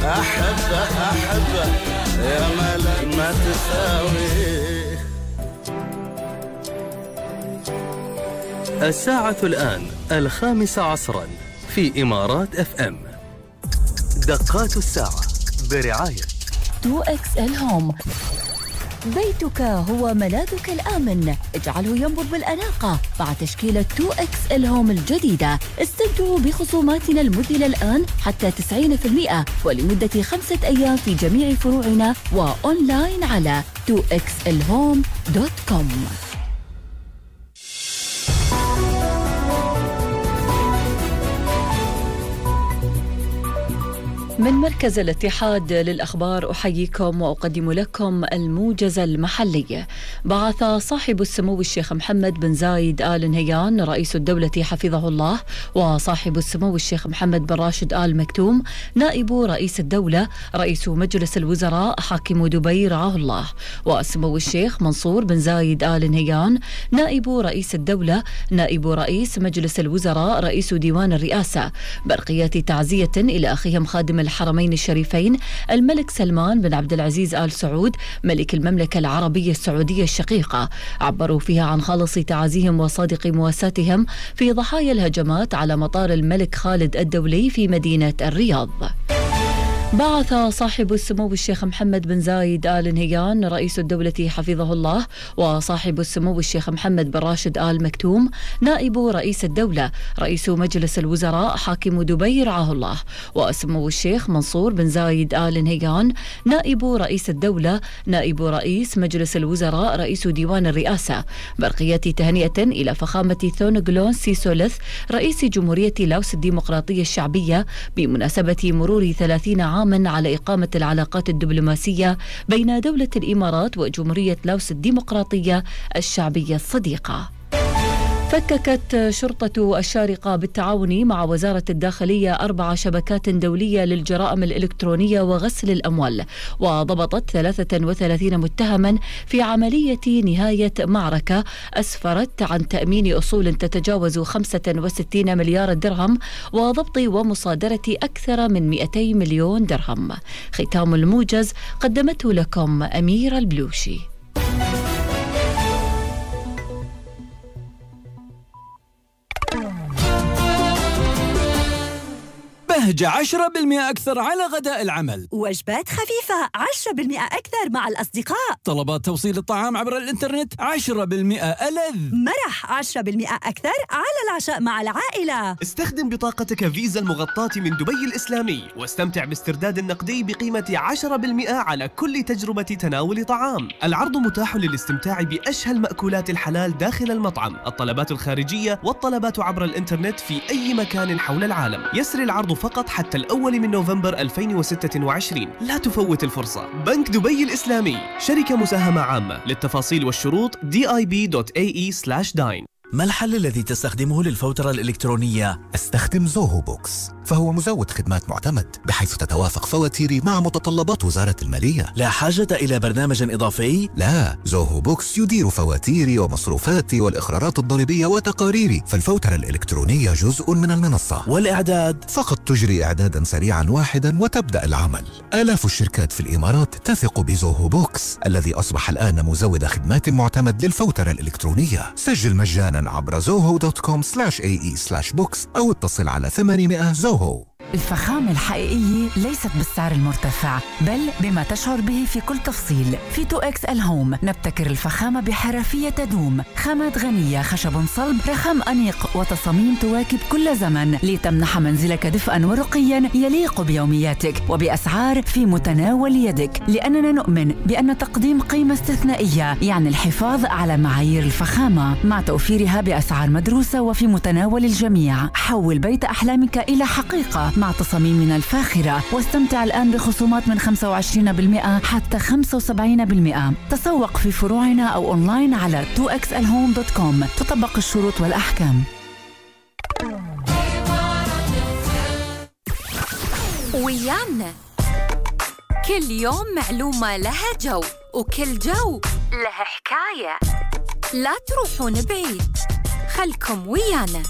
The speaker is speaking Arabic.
أحبه يا ملك ما تساوي. الساعة الآن 5 عصرا في إمارات FM. دقات الساعة برعاية 2XL هوم. بيتك هو ملاذك الآمن، اجعله ينبض بالأناقة مع تشكيلة 2XL هوم الجديدة. استمتعوا بخصوماتنا المذهلة الآن حتى 90% ولمدة 5 أيام في جميع فروعنا وأونلاين على 2xlhome.com. من مركز الاتحاد للأخبار أحييكم وأقدم لكم الموجز المحلي. بعث صاحب السمو الشيخ محمد بن زايد آل نهيان رئيس الدولة حفظه الله وصاحب السمو الشيخ محمد بن راشد آل مكتوم نائب رئيس الدولة رئيس مجلس الوزراء حاكم دبي رعاه الله والسمو الشيخ منصور بن زايد آل نهيان نائب رئيس الدولة نائب رئيس مجلس الوزراء رئيس ديوان الرئاسة برقيات تعزية إلى أخيهم خادم الحرمين الشريفين الملك سلمان بن عبد العزيز آل سعود ملك المملكة العربية السعودية الشقيقة. عبروا فيها عن خالص تعازيهم وصادق مواساتهم في ضحايا الهجمات على مطار الملك خالد الدولي في مدينة الرياض. بعث صاحب السمو الشيخ محمد بن زايد آل نهيان رئيس الدولة حفظه الله وصاحب السمو الشيخ محمد بن راشد آل مكتوم نائب رئيس الدولة رئيس مجلس الوزراء حاكم دبي رعاه الله والسمو الشيخ منصور بن زايد آل نهيان نائب رئيس الدولة نائب رئيس مجلس الوزراء رئيس ديوان الرئاسة برقيات تهنئة إلى فخامة ثونغلون سيسولث رئيس جمهورية لاوس الديمقراطية الشعبية بمناسبة مرور 30 عاما على إقامة العلاقات الدبلوماسية بين دولة الإمارات وجمهورية لاوس الديمقراطية الشعبية الصديقة. فككت شرطة الشارقة بالتعاون مع وزارة الداخلية 4 شبكات دولية للجرائم الإلكترونية وغسل الأموال وضبطت 33 متهما في عملية نهاية معركة أسفرت عن تأمين أصول تتجاوز 65 مليار درهم وضبط ومصادرة أكثر من 200 مليون درهم. ختام الموجز قدمته لكم أميرة البلوشي. بهجة 10% أكثر على غداء العمل، وجبات خفيفة 10% أكثر مع الأصدقاء، طلبات توصيل الطعام عبر الإنترنت 10% ألذ، مرح 10% أكثر على العشاء مع العائلة. استخدم بطاقتك فيزا المغطاة من دبي الإسلامي واستمتع باسترداد النقدي بقيمة 10% على كل تجربة تناول طعام. العرض متاح للاستمتاع بأشهى المأكولات الحلال داخل المطعم، الطلبات الخارجية والطلبات عبر الإنترنت في أي مكان حول العالم. يسري العرض فقط حتى الأول من نوفمبر 2026. لا تفوت الفرصة. بنك دبي الإسلامي شركة مساهمة عامة. للتفاصيل والشروط dib.ae/dine. ما الحل الذي تستخدمه للفوترة الإلكترونية؟ استخدم زوهو بوكس، فهو مزود خدمات معتمد بحيث تتوافق فواتيري مع متطلبات وزارة المالية. لا حاجة إلى برنامج إضافي؟ لا، زوهو بوكس يدير فواتيري ومصروفاتي والإقرارات الضريبية وتقاريري، فالفوترة الإلكترونية جزء من المنصة. والإعداد؟ فقط تجري إعدادا سريعا واحدا وتبدأ العمل. آلاف الشركات في الإمارات تثق بزوهو بوكس الذي أصبح الآن مزود خدمات معتمد للفوترة الإلكترونية. سجل مجانا عبر zoho.com/ae/books أو اتصل على 800 زوهو. الفخامة الحقيقية ليست بالسعر المرتفع بل بما تشعر به في كل تفصيل. في 2XL هوم نبتكر الفخامة بحرفية تدوم، خامات غنية، خشب صلب، رخام أنيق وتصاميم تواكب كل زمن لتمنح منزلك دفئا ورقيا يليق بيومياتك وبأسعار في متناول يدك، لأننا نؤمن بأن تقديم قيمة استثنائية يعني الحفاظ على معايير الفخامة مع توفيرها بأسعار مدروسة وفي متناول الجميع. حول بيت أحلامك إلى حقيقة مع تصاميمنا الفاخرة واستمتع الآن بخصومات من 25% حتى 75%. تسوق في فروعنا أو أونلاين على 2xlhome.com. تطبق الشروط والأحكام. ويانا كل يوم معلومة لها جو وكل جو لها حكاية. لا تروحون بعيد، خلكم ويانا.